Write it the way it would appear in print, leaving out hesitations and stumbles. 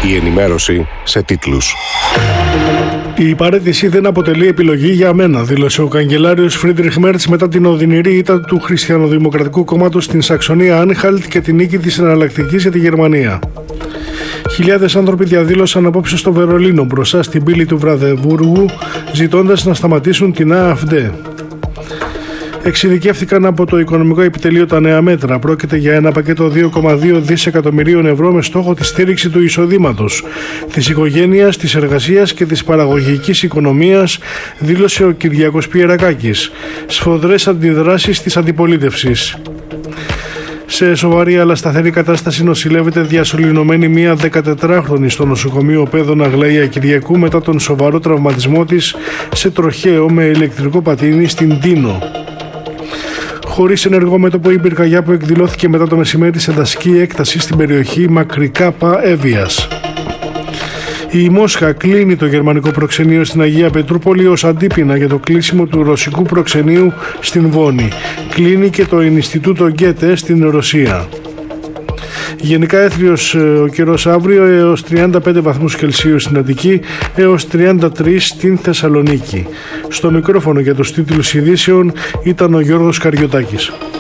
Η ενημέρωση σε τίτλους. Η παραίτηση δεν αποτελεί επιλογή για μένα, δήλωσε ο καγκελάριος Φρίντριχ Μέρτς μετά την οδυνηρή ήττα του Χριστιανοδημοκρατικού Κόμματος στην Σαξονία Άνχαλτ και την νίκη της εναλλακτικής για τη Γερμανία. Χιλιάδες άνθρωποι διαδήλωσαν απόψε στο Βερολίνο μπροστά στην πύλη του Βραδεβούργου, ζητώντας να σταματήσουν την AfD. Εξειδικεύθηκαν από το Οικονομικό Επιτελείο τα νέα μέτρα. Πρόκειται για ένα πακέτο 2,2 δισεκατομμυρίων ευρώ με στόχο τη στήριξη του εισοδήματος, της οικογένειας, της εργασίας και της παραγωγικής οικονομίας, δήλωσε ο Κυριάκος Πιερακάκης. Σφοδρές αντιδράσεις της αντιπολίτευσης. Σε σοβαρή αλλά σταθερή κατάσταση νοσηλεύεται διασωληνωμένη μία 14χρονη στο νοσοκομείο Πέδων Αγλαία Κυριακού μετά τον σοβαρό τραυματισμό της σε τροχαίο με ηλεκτρικό πατίνι στην Τίνο. Χωρίς ενεργό μέτωπο η πυρκαγιά που εκδηλώθηκε μετά το μεσημέρι σε δασική έκταση στην περιοχή Μακρικάπα Εύβοιας. Η Μόσχα κλείνει το γερμανικό προξενείο στην Αγία Πετρούπολη ως αντίπεινα για το κλείσιμο του ρωσικού προξενείου στην Βόνη. Κλείνει και το Ινστιτούτο Γκέτε στην Ρωσία. Γενικά έθριος ο καιρός αύριο, έως 35 βαθμούς Κελσίου στην Αττική, έως 33 στην Θεσσαλονίκη. Στο μικρόφωνο για τους τίτλους ειδήσεων ήταν ο Γιώργος Καριωτάκης.